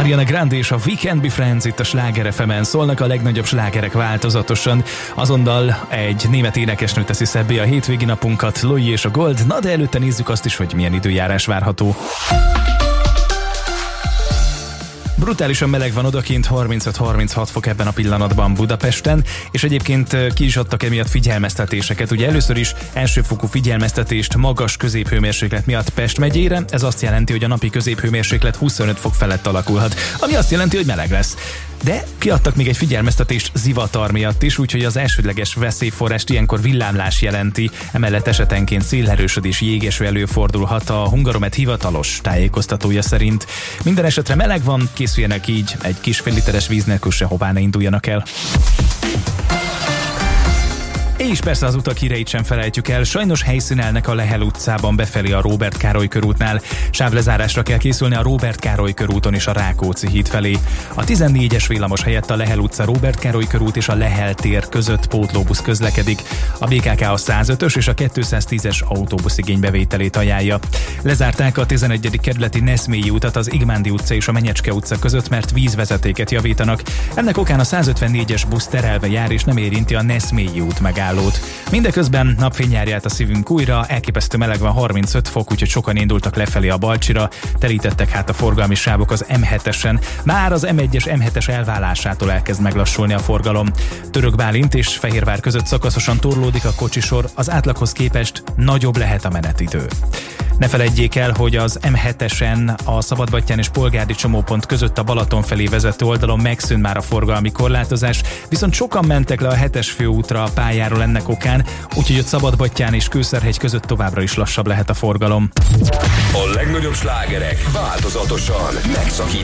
Ariana Grande és a We Can't Be Friends itt a Sláger FM-en. Szólnak a legnagyobb slágerek változatosan. Azonnal egy német énekesnő teszi szebbé a hétvégi napunkat, Loi és a Gold. Na de előtte nézzük azt is, hogy milyen időjárás várható. Brutálisan meleg van odakint, 35-36 fok ebben a pillanatban Budapesten, és egyébként ki is adtak emiatt figyelmeztetéseket. Ugye először is elsőfokú figyelmeztetést magas középhőmérséklet miatt Pest megyére, ez azt jelenti, hogy a napi középhőmérséklet 25 fok felett alakulhat, ami azt jelenti, hogy meleg lesz. De kiadtak még egy figyelmeztetést zivatar miatt is, úgyhogy az elsődleges veszélyforrást ilyenkor villámlás jelenti, emellett esetenként szélerősödés, jégeső előfordulhat a Hungaromet hivatalos tájékoztatója szerint. Minden esetre meleg van, készüljenek így, egy kis fél literes víz nélkül sehová ne induljanak el. És persze az utak híreit sem felejtjük el, sajnos helyszínelnek a Lehel utcában befelé a Róbert Károly körútnál. Sávlezárásra kell készülni a Róbert Károly körúton és a Rákóczi híd felé. A 14-es villamos helyett a Lehel utca, Róbert Károly körút és a Lehel tér között pótlóbusz közlekedik. A BKK a 105-ös és a 210-es autóbusz igénybevételét ajánlja. Lezárták a 11. kerületi Neszmélyi utat az Igmándi utca és a Menyecske utca között, mert vízvezetéket javítanak. Ennek okán a 154-es busz terelve jár és nem érinti a Neszmélyi út megállót. Mindeközben napfény járja át a szívünk újra, elképesztő meleg van, 35 fok, úgyhogy sokan indultak lefelé a Balcsira, terítettek hát a forgalmi sávok az M7-esen. Már az M1-es M7-es elválásától elkezd meglassulni a forgalom. Török Bálint és Fehérvár között szakaszosan torlódik a kocsisor, az átlaghoz képest nagyobb lehet a menetidő. Ne feledjék el, hogy az M7-esen a Szabadbattyán és Polgárdi csomópont között a Balaton felé vezető oldalon megszűnt már a forgalmi korlátozás, viszont sokan mentek le a 7-es főútra a pályáról ennek okán, úgyhogy ott Szabadbattyán és Kőszerhegy között továbbra is lassabb lehet a forgalom. A legnagyobb slágerek változatosan megszakít.